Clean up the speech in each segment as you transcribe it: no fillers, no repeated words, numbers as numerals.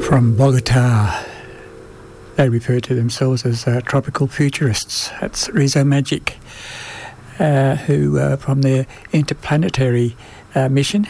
From Bogota. They refer to themselves as tropical futurists. That's Rizzo Magic, who from their interplanetary mission,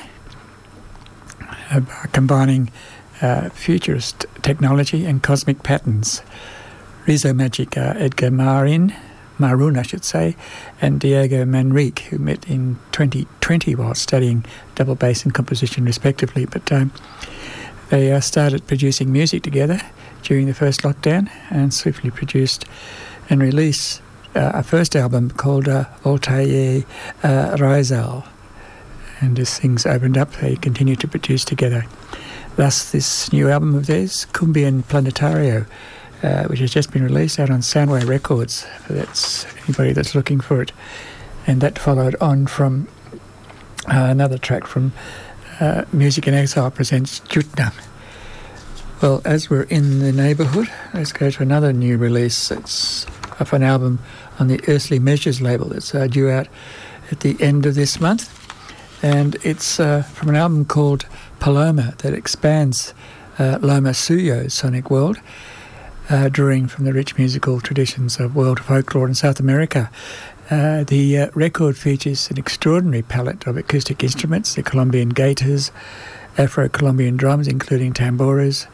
combining futurist technology and cosmic patterns. Rizzo Magic, Edgar Marin, I should say, and Diego Manrique, who met in 2020 while studying double bass and composition respectively. But they started producing music together during the first lockdown and swiftly produced and released a first album called Voltaire Rizal. And as things opened up, they continued to produce together. Thus, this new album of theirs, Cumbian Planetario, which has just been released out on Soundway Records. That's anybody that's looking for it. And that followed on from another track from Music in Exile presents Jutna. Well, as we're in the neighbourhood, let's go to another new release. It's of an album on the Earthly Measures label that's due out at the end of this month. And it's from an album called Paloma that expands Loma Suyo's sonic world, drawing from the rich musical traditions of world folklore in South America. The record features an extraordinary palette of acoustic instruments, the Colombian gaitas, Afro-Colombian drums, including tamboras,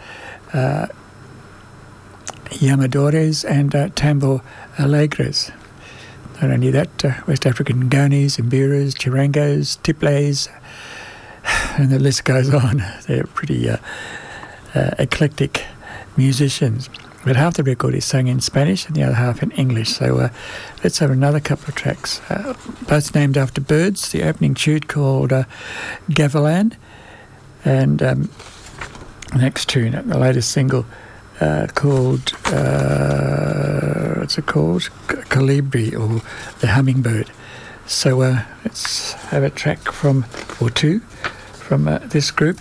llamadores, and tambo alegres. Not only that, West African gonis, mbiras, chirangos, tiples, and the list goes on. They're pretty eclectic musicians. But half the record is sung in Spanish and the other half in English. So let's have another couple of tracks, both named after birds. The opening tune called Gavilan, and the next tune, the latest single, called, what's it called? Colibri, or The Hummingbird. So let's have a track or two from this group.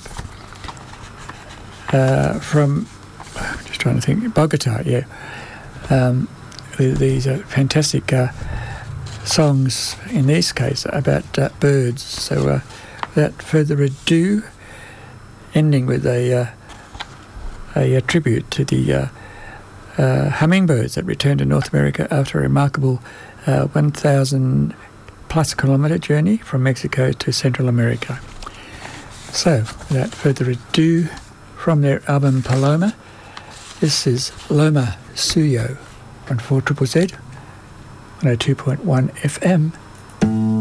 From, I'm just trying to think, Bogota, yeah. These are fantastic songs, in this case, about birds. So without further ado, ending with a tribute to the hummingbirds that returned to North America after a remarkable 1,000 plus kilometre journey from Mexico to Central America. So, without further ado, from their album Paloma, this is Loma Suyo on 4ZZZ, 102.1 FM.